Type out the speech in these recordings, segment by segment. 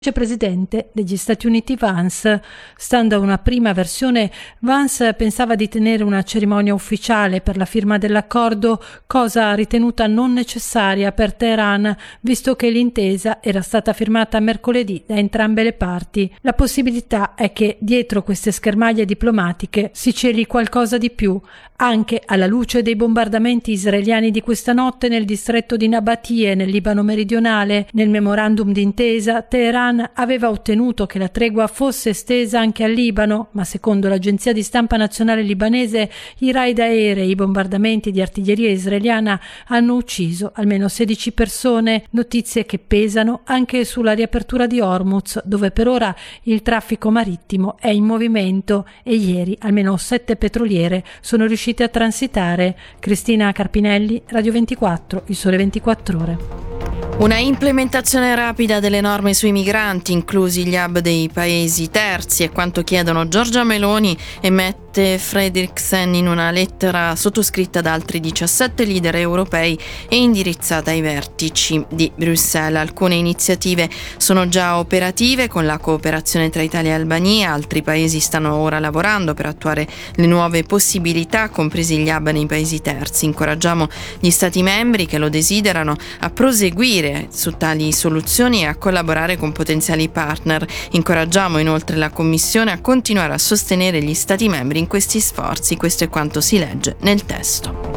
vicepresidente degli Stati Uniti Vance. Stando a una prima versione, Vance pensava di tenere una cerimonia ufficiale per la firma dell'accordo, cosa ritenuta non necessaria per Teheran, visto che l'intesa era stata firmata mercoledì da entrambe le parti. La possibilità è che dietro queste schermaglie diplomatiche si celi qualcosa di più, anche alla luce dei bombardamenti israeliani di questa notte nel distretto di Nabatie, nel Libano meridionale. Nel memorandum d'intesa, Teheran aveva ottenuto che la tregua fosse estesa anche al Libano, ma secondo l'agenzia di stampa nazionale libanese, i raid aerei e i bombardamenti di artiglieria israeliana hanno ucciso almeno 16 persone, notizie che pesano anche sulla riapertura di Hormuz, dove per ora il traffico marittimo è in movimento e ieri almeno 7 petroliere sono riuscite a transitare. Cristina Carpinelli, Radio 24, Il Sole 24 Ore. Una implementazione rapida delle norme sui migranti, inclusi gli hub dei paesi terzi, è quanto chiedono Giorgia Meloni e Mette Frederiksen in una lettera sottoscritta da altri 17 leader europei e indirizzata ai vertici di Bruxelles. Alcune iniziative sono già operative con la cooperazione tra Italia e Albania, altri paesi stanno ora lavorando per attuare le nuove possibilità, compresi gli hub nei paesi terzi. Incoraggiamo gli Stati membri che lo desiderano a proseguire su tali soluzioni e a collaborare con potenziali partner. Incoraggiamo inoltre la Commissione a continuare a sostenere gli Stati membri in questi sforzi. Questo è quanto si legge nel testo.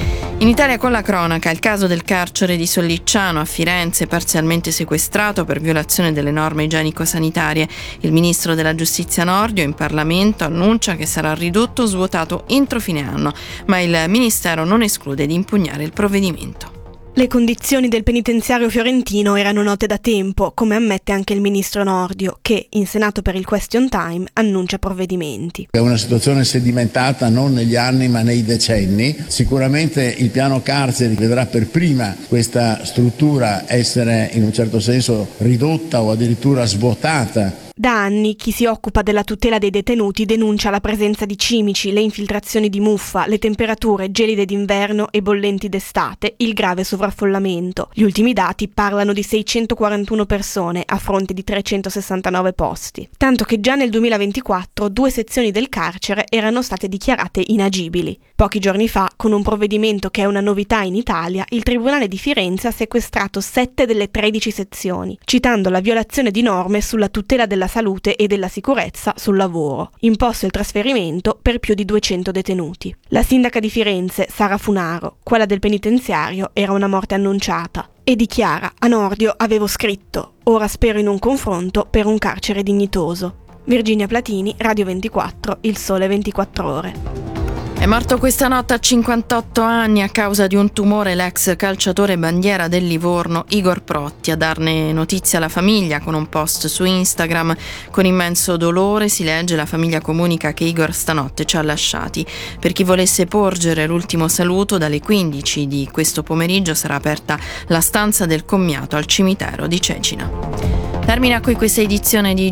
In Italia con la cronaca, il caso del carcere di Sollicciano a Firenze, parzialmente sequestrato per violazione delle norme igienico-sanitarie. Il ministro della Giustizia Nordio in Parlamento annuncia che sarà ridotto o svuotato entro fine anno, ma il ministero non esclude di impugnare il provvedimento. Le condizioni del penitenziario fiorentino erano note da tempo, come ammette anche il ministro Nordio, che, in Senato per il Question Time, annuncia provvedimenti. È una situazione sedimentata non negli anni ma nei decenni. Sicuramente il piano carceri vedrà per prima questa struttura essere in un certo senso ridotta o addirittura svuotata. Da anni chi si occupa della tutela dei detenuti denuncia la presenza di cimici, le infiltrazioni di muffa, le temperature gelide d'inverno e bollenti d'estate, il grave sovraffollamento. Gli ultimi dati parlano di 641 persone a fronte di 369 posti. Tanto che già nel 2024 2 sezioni del carcere erano state dichiarate inagibili. Pochi giorni fa, con un provvedimento che è una novità in Italia, il Tribunale di Firenze ha sequestrato 7 delle 13 sezioni, citando la violazione di norme sulla tutela della salute e della sicurezza sul lavoro, imposto il trasferimento per più di 200 detenuti. La sindaca di Firenze, Sara Funaro, quella del penitenziario era una morte annunciata, e dichiara: a Nordio avevo scritto, ora spero in un confronto per un carcere dignitoso. Virginia Platini, Radio 24, Il Sole 24 Ore. È morto questa notte a 58 anni a causa di un tumore l'ex calciatore bandiera del Livorno Igor Protti. A darne notizia alla famiglia con un post su Instagram. Con immenso dolore si legge: la famiglia comunica che Igor stanotte ci ha lasciati. Per chi volesse porgere l'ultimo saluto, dalle 15 di questo pomeriggio sarà aperta la stanza del commiato al cimitero di Cecina. Termina qui questa edizione di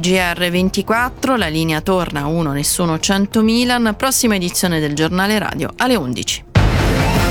GR24, la linea torna a Uno Nessuno 100 Milan, prossima edizione del giornale radio alle 11.